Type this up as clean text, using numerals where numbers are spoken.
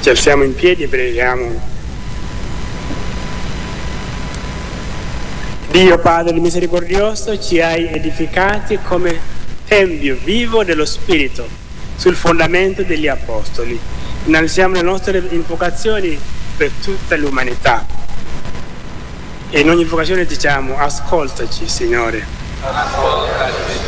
Ci alziamo in piedi e preghiamo. Dio Padre misericordioso, ci hai edificati come tempio vivo dello Spirito sul fondamento degli Apostoli. Innalziamo le nostre invocazioni per tutta l'umanità. E in ogni invocazione diciamo: ascoltaci, Signore. Ascoltaci.